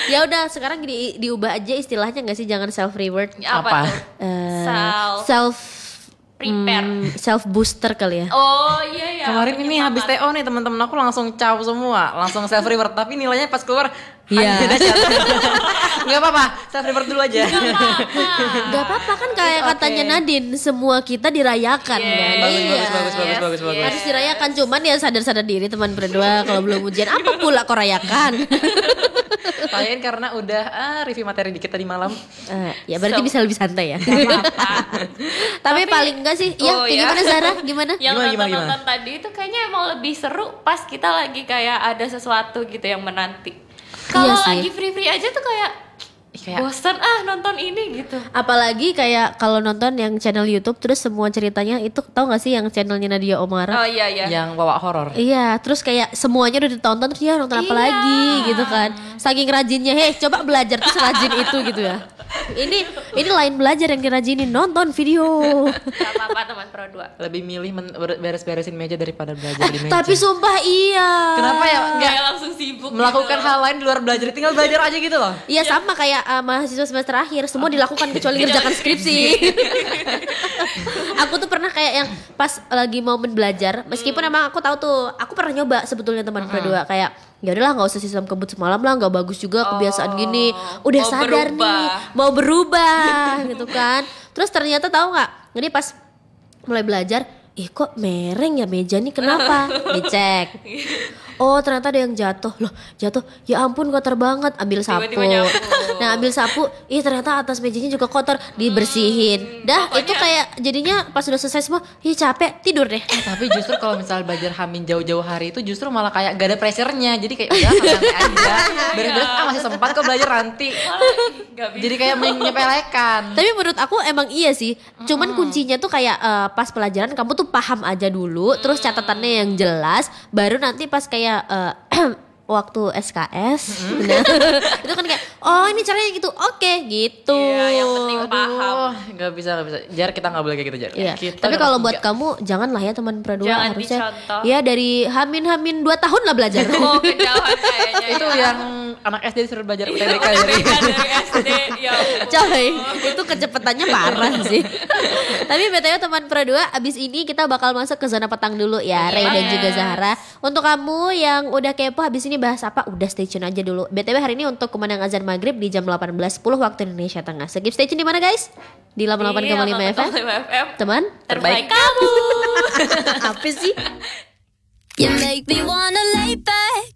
Ya udah sekarang diubah aja istilahnya nggak sih, jangan self reward. Apa? Self prepare. self booster kali ya. Oh iya ya. Kemarin ini habis TO nih teman-teman aku langsung caw semua, langsung self reward, tapi nilainya pas keluar Iya. Nggak apa-apa, self reward dulu aja. Gak apa-apa kan kayak katanya Nadine, semua kita dirayakan kan. Bagus. Harus dirayakan, cuman ya sadar-sadar diri teman berdua kalau belum ujian apa pula kau rayakan. Kalian karena udah review materi dikit tadi malam. Ya berarti bisa lebih santai ya. Tapi paling enggak sih, Oh, ya, ya. gimana Zara? Gimana? Yang Gimana? nonton tadi itu kayaknya emang lebih seru pas kita lagi kayak ada sesuatu gitu yang menanti. Kalau sih. lagi free aja tuh kayak bosan nonton ini gitu. Apalagi kayak kalau nonton yang channel YouTube terus semua ceritanya itu, tahu gak sih yang channelnya Nadia Omara? Oh iya. Yang bawa horor. Iya, terus kayak semuanya udah ditonton terus ya nonton apa Iya. lagi gitu kan. Saking rajinnya, coba belajar terus rajin itu gitu ya. Ini lain belajar yang dirajinin, nonton video. Gak apa-apa teman Pro 2. Lebih milih beres-beresin meja daripada belajar di meja. Tapi sumpah iya. Kenapa ya nggak Kayak langsung sibuk melakukan gitu. hal lain di luar belajar, tinggal belajar aja gitu loh. Iya sama kayak mahasiswa semester akhir, semua dilakukan kecuali ngerjakan skripsi. Aku tuh pernah kayak yang pas lagi momen belajar, meskipun emang aku tahu tuh, aku pernah nyoba sebetulnya teman kedua kayak ya udahlah nggak usah sistem kebut semalam lah, nggak bagus juga kebiasaan gini. Udah mau sadar berubah. nih mau berubah gitu kan. Terus ternyata tahu nggak? Jadi pas mulai belajar, kok mereng ya meja nih, kenapa? Dicek. Oh ternyata ada yang jatuh. Loh jatuh, ya ampun kotor banget. Ambil sapu. Tiba-tiba nyapu. Nah ambil sapu, ternyata atas mejanya juga kotor. Dibersihin. Dah pokoknya- itu kayak jadinya pas sudah selesai semua, capek, tidur deh. Tapi justru kalau misal belajar hamin jauh-jauh hari itu justru malah kayak gak ada pressure-nya. Jadi kayak udah santai aja. Beres-beres masih sempat kok belajar nanti. Gak bisa. Jadi kayak menyepelekan. Tapi menurut aku emang iya sih. Cuman kuncinya tuh kayak pas pelajaran kamu tuh paham aja dulu, terus catatannya yang jelas, baru nanti pas kayak waktu SKS, nah, itu kan kayak ini caranya gitu, oke gitu. Iya, yang penting paham. Gak bisa. Jar, kita gak boleh kayak gitu Jar. Iya. Kita Tapi udah kalau kelas buat tiga. kamu janganlah ya teman Pro 2 Jangan harusnya. dicontoh. Ya dari hamin 2 tahun lah belajar. Oh kejauhan kayaknya. Itu yang anak SD disuruh belajar UTBK Iya, dari dari SD ya. Coy, itu kecepatannya parah sih. Tapi BTW teman Pro 2, abis ini kita bakal masuk ke zona petang dulu ya, Ray dan juga Zahra. Untuk kamu yang udah kepo habis ini bahas apa, udah stay tune aja dulu. BTW hari ini untuk kumandang azan maghrib di jam 18.10 waktu Indonesia Tengah. Skip stay tune di mana guys? Di 88,5 FM. 88,5 FM. Teman, Terbaik kamu. apa sih? You make me wanna lay back